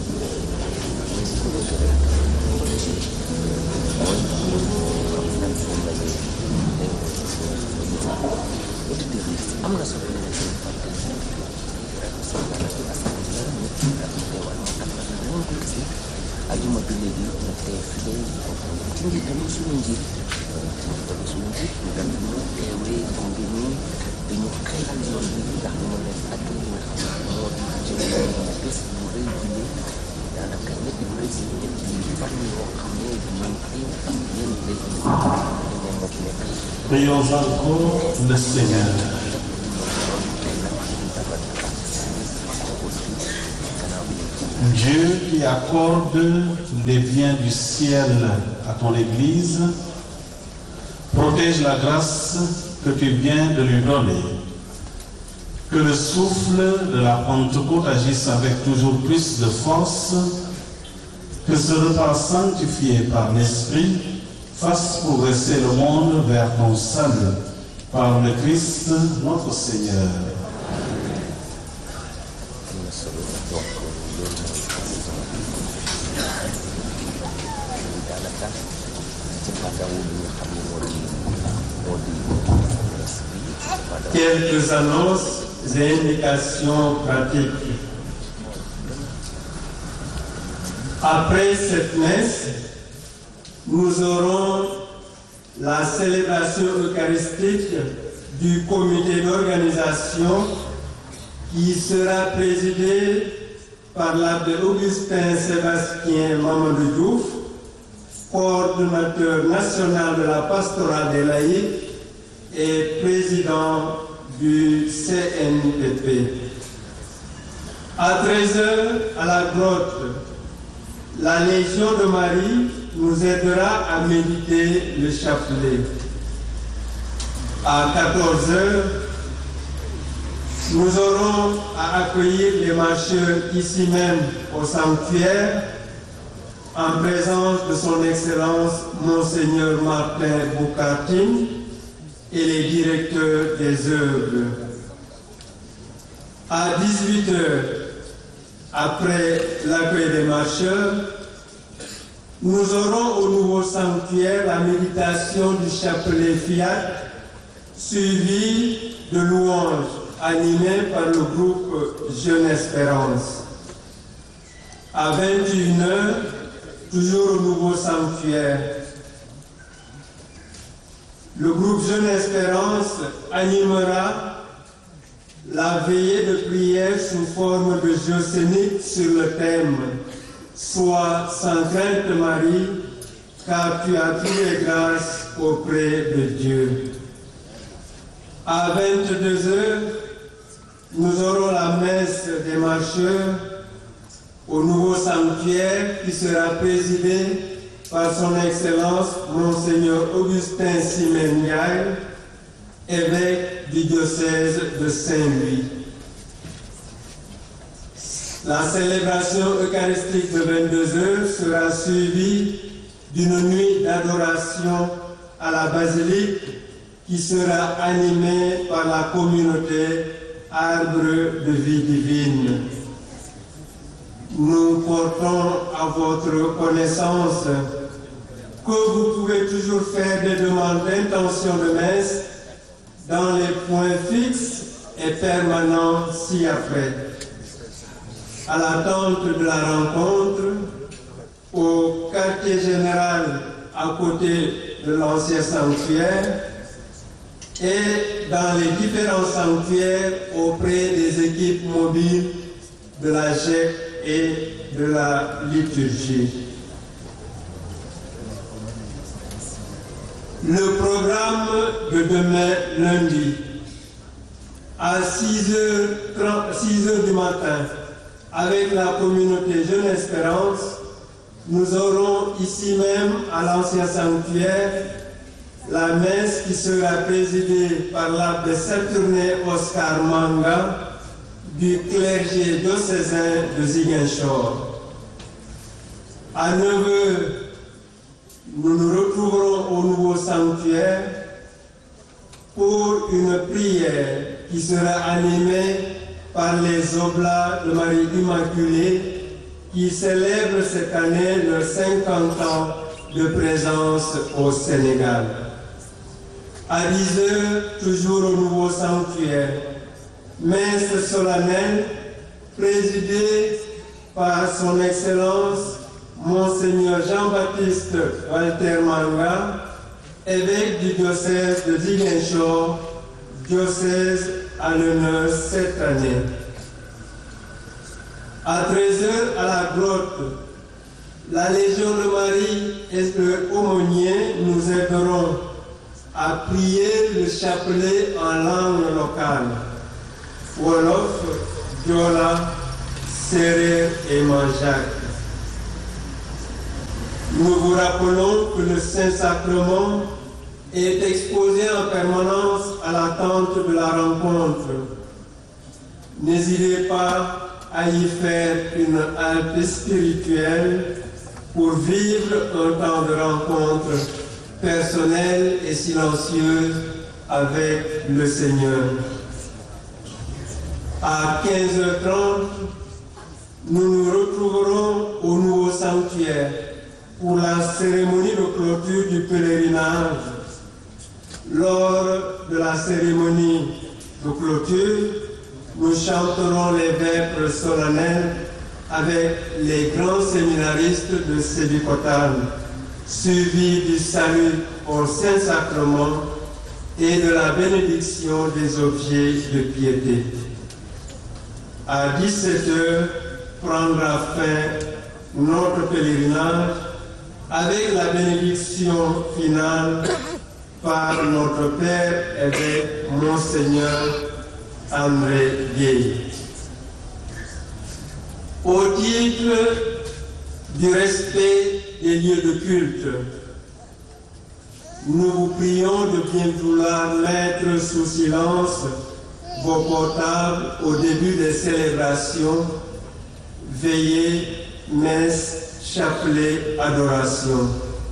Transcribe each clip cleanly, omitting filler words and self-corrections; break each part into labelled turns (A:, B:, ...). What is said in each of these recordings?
A: Prions encore le Seigneur. Dieu qui accorde les biens du ciel à ton Église, protège la grâce que tu viens de lui donner. Que le souffle de la Pentecôte agisse avec toujours plus de force, que ce repas sanctifié par l'Esprit fasse progresser le monde vers ton salut, par le Christ notre Seigneur.
B: Quelques annonces et indications pratiques. Après cette messe, nous aurons la célébration eucharistique du comité d'organisation qui sera présidé par l'abbé Augustin Sébastien Mamadou Diouf, coordonnateur national de la pastorale des laïcs et président du CNPP. À 13h, à la grotte, la Légion de Marie nous aidera à méditer le chapelet. À 14h, nous aurons à accueillir les marcheurs ici même au sanctuaire en présence de son Excellence Monseigneur Martin Boucatine et les directeurs des œuvres. À 18h, après l'accueil des marcheurs, nous aurons au nouveau sanctuaire la méditation du chapelet Fiat, suivie de louanges animées par le groupe Jeune Espérance. À 21h, toujours au nouveau sanctuaire, le groupe Jeune Espérance animera la veillée de prière sous forme de jeu scénique sur le thème « Sois sans crainte Marie, car tu as trouvé grâce auprès de Dieu ». À 22h, nous aurons la messe des marcheurs au nouveau sanctuaire qui sera présidé par son Excellence Monseigneur Augustin Simendiaï, évêque du diocèse de Saint-Louis. La célébration eucharistique de 22h sera suivie d'une nuit d'adoration à la basilique qui sera animée par la communauté Arbre de vie divine. Nous portons à votre connaissance que vous pouvez toujours faire des demandes d'intention de messe dans les points fixes et permanents ci-après. À l'attente de la rencontre, au quartier général à côté de l'ancien sanctuaire et dans les différents sanctuaires auprès des équipes mobiles de la GEC et de la liturgie. Le programme de demain lundi à 6h du matin avec la communauté Jeune Espérance, nous aurons ici même à l'ancien sanctuaire la messe qui sera présidée par l'abbé Saturné Oscar Manga du clergé diocésain de Ziguinchor. À 9h, nous nous retrouverons au nouveau sanctuaire pour une prière qui sera animée par les oblats de Marie Immaculée qui célèbrent cette année leurs 50 ans de présence au Sénégal. À 10 heures, toujours au nouveau sanctuaire, messe solennelle présidée par son Excellence Monseigneur Jean-Baptiste Walter Manga, évêque du diocèse de Ziguinchor, diocèse à l'honneur cette année. À 13 heures, à la grotte, la Légion de Marie et le aumônier nous aideront à prier le chapelet en langue locale, Wolof, Diola, Serer et Manjac. Nous vous rappelons que le Saint-Sacrement est exposé en permanence à l'attente de la rencontre. N'hésitez pas à y faire une halte spirituelle pour vivre un temps de rencontre personnelle et silencieuse avec le Seigneur. À 15h30, nous nous retrouverons au nouveau sanctuaire pour la cérémonie de clôture du pèlerinage. Lors de la cérémonie de clôture, nous chanterons les vêpres solennels avec les grands séminaristes de Sébikotane, suivis du salut au Saint-Sacrement et de la bénédiction des objets de piété. À 17h prendra fin notre pèlerinage avec la bénédiction finale par notre Père évêque Monseigneur André Gueye. Au titre du respect des lieux de culte, nous vous prions de bien vouloir mettre sous silence vos portables au début des célébrations, veillées, messes, chapelet, adoration.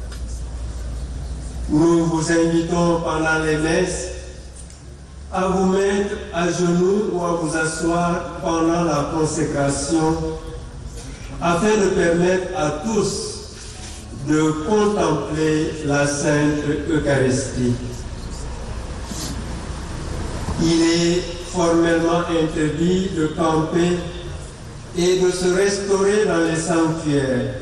B: Nous vous invitons pendant les messes à vous mettre à genoux ou à vous asseoir pendant la consécration afin de permettre à tous de contempler la Sainte Eucharistie. Il est formellement interdit de camper et de se restaurer dans les sanctuaires.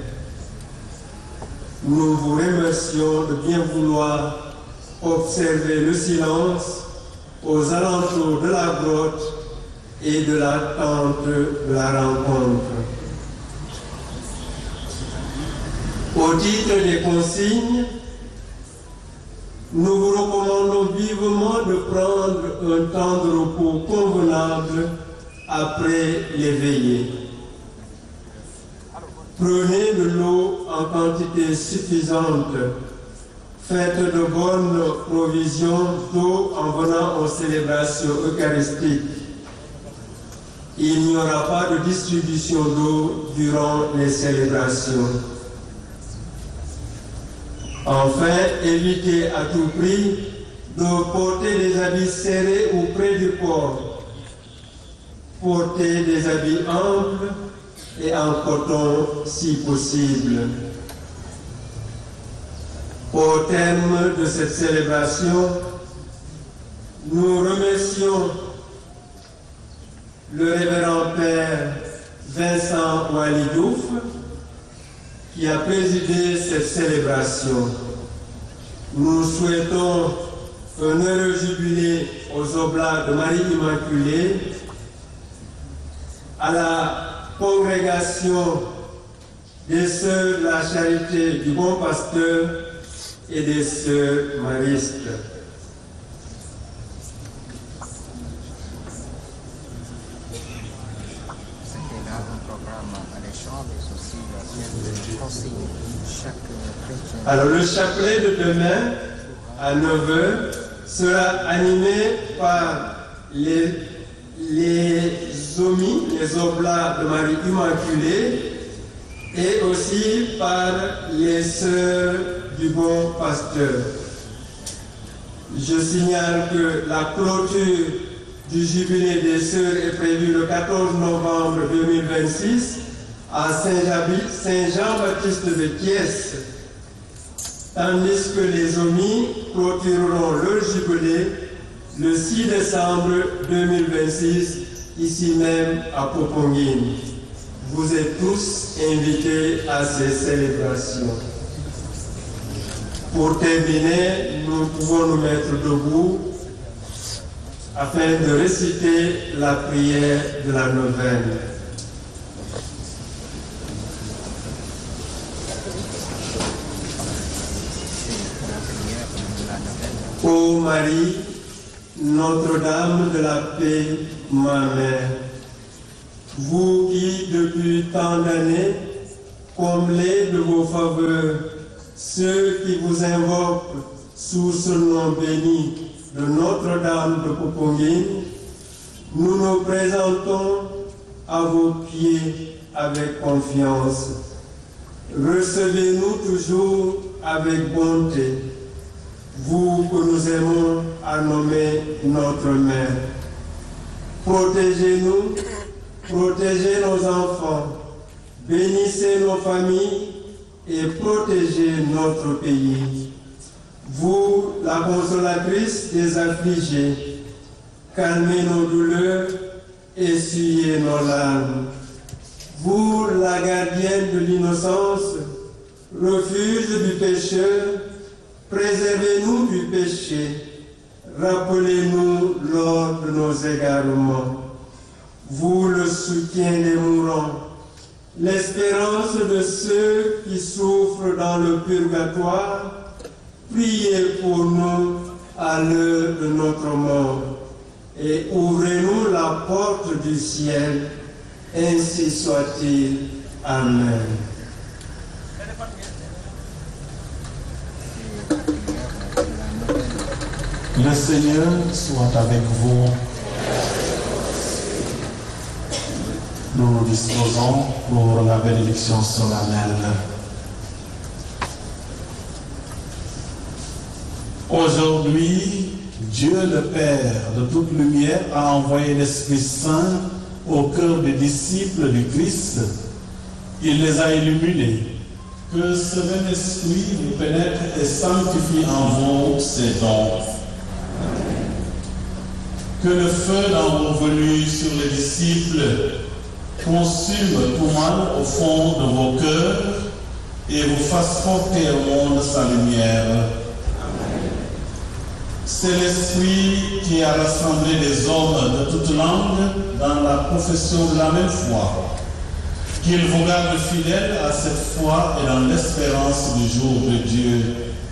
B: Nous vous remercions de bien vouloir observer le silence aux alentours de la grotte et de la tente de la rencontre. Au titre des consignes, nous vous recommandons vivement de prendre un temps de repos convenable après les veillées. Prenez de l'eau en quantité suffisante. Faites de bonnes provisions d'eau en venant aux célébrations eucharistiques. Il n'y aura pas de distribution d'eau durant les célébrations. Enfin, évitez à tout prix de porter des habits serrés ou près du corps. Portez des habits amples et en coton si possible. Au terme de cette célébration, nous remercions le révérend Père Vincent Walidouf qui a présidé cette célébration. Nous souhaitons un heureux jubilé aux Oblats de Marie Immaculée, à la congrégation des Sœurs de la Charité du Bon Pasteur et des Sœurs maristes. Alors le chapelet de demain à 9h sera animé par les OMI, les Oblats de Marie Immaculée, et aussi par les Sœurs du Bon Pasteur. Je signale que la clôture du jubilé des Sœurs est prévue le 14 novembre 2026 à Saint-Jean-Baptiste de Thiès, tandis que les Omis clôtureront leur jubilé le 6 décembre 2026, ici même à Poponguine. Vous êtes tous invités à ces célébrations. Pour terminer, nous pouvons nous mettre debout afin de réciter la prière de la neuvaine. Ô Marie, Notre-Dame de la paix, ma mère, vous qui, depuis tant d'années, comblez de vos faveurs ceux qui vous invoquent sous ce nom béni de Notre-Dame de Poponguine, nous nous présentons à vos pieds avec confiance. Recevez-nous toujours avec bonté, vous que nous aimons à nommer notre Mère. Protégez-nous, protégez nos enfants, bénissez nos familles et protégez notre pays. Vous, la consolatrice des affligés, calmez nos douleurs, essuyez nos larmes. Vous, la gardienne de l'innocence, refuge du pécheur, préservez-nous du péché, rappelez-nous lors de nos égarements. Vous, le soutien des mourants, l'espérance de ceux qui souffrent dans le purgatoire, priez pour nous à l'heure de notre mort et ouvrez-nous la porte du ciel, ainsi soit-il. Amen.
A: Le Seigneur soit avec vous. Nous nous disposons pour la bénédiction solennelle. Aujourd'hui, Dieu le Père de toute lumière a envoyé l'Esprit Saint au cœur des disciples du Christ. Il les a illuminés. Que ce même Esprit vous pénètre et sanctifie en vous ses dons. Que le feu dans vos venues sur les disciples consume tout mal au fond de vos cœurs et vous fasse porter au monde sa lumière. C'est l'Esprit qui a rassemblé les hommes de toutes langues dans la profession de la même foi. Qu'il vous garde fidèles à cette foi et dans l'espérance du jour de Dieu.